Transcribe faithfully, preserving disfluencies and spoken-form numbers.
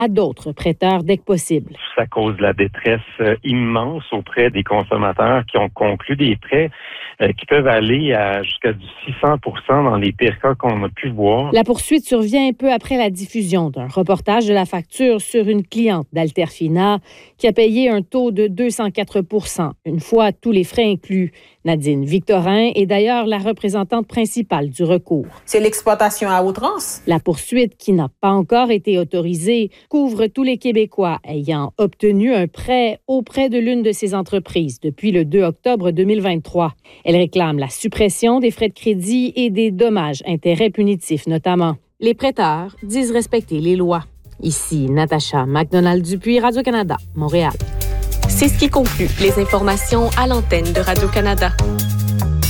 à d'autres prêteurs dès que possible. Ça cause de la détresse euh, immense auprès des consommateurs qui ont conclu des prêts euh, qui peuvent aller à jusqu'à du six cents pour cent dans les pires cas qu'on a pu voir. La poursuite survient un peu après la diffusion d'un reportage de la facture sur une cliente d'Alterfina qui a payé un taux de deux cent quatre pour cent, une fois tous les frais inclus. Nadine Victorin est d'ailleurs la représentante principale du recours. C'est l'exploitation à outrance. La poursuite, qui n'a pas encore été autorisée, couvre tous les Québécois ayant obtenu un prêt auprès de l'une de ces entreprises depuis le deux octobre deux mille vingt-trois. Elle réclame la suppression des frais de crédit et des dommages-intérêts punitifs notamment. Les prêteurs disent respecter les lois. Ici, Natacha McDonald-Dupuis, Radio-Canada, Montréal. C'est ce qui conclut les informations à l'antenne de Radio-Canada.